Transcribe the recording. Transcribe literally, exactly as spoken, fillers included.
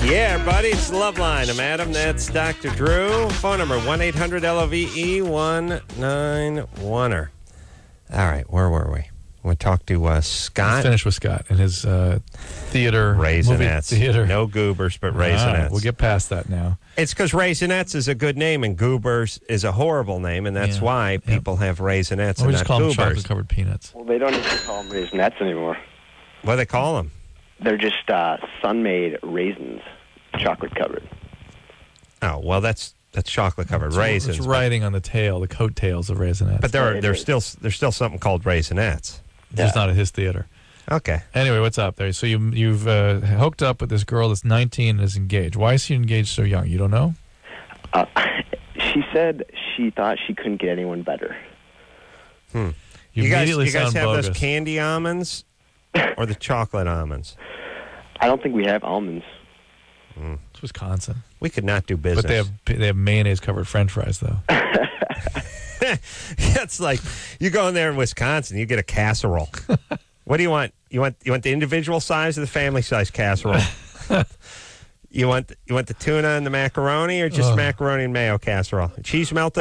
Yeah, buddy, it's the Love Line. I'm Adam. That's Doctor Drew. Phone number one eight hundred L O V E one nine one er. All right, where were we? We talked to uh, Scott. Let's finish with Scott and his uh, theater. Raisinets. Movie theater. No goobers, but All Raisinets. right, we'll get past that now. It's because Raisinets is a good name and Goobers is a horrible name, and that's Yeah. why people have Raisinets Or and we just not call them Goobers. chocolate-covered peanuts. Well, they don't even call them Raisinets anymore. What do they call them? They're just uh, sun-made raisins, chocolate-covered. Oh, well, that's that's chocolate-covered It's- raisins. It's but- riding on the tail, the coattails of Raisinets. But there are It there's is. still there's still something called Raisinets. just Yeah. not at his theater. Okay. Anyway, what's up there? So you, you've uh, hooked up with this girl that's nineteen and is engaged. Why is she engaged so young? You don't know? Uh, she said she thought she couldn't get anyone better. Hmm. You, You guys, immediately you guys sound have bogus. those candy almonds or the chocolate almonds? I don't think we have almonds. It's Wisconsin. We could not do business. But they have they have mayonnaise-covered French fries, though. It's like you go in there in Wisconsin, you get a casserole. What do you want? You want you want the individual size or the family size casserole? you want you want the tuna and the macaroni or just Oh. macaroni and mayo casserole? Cheese melted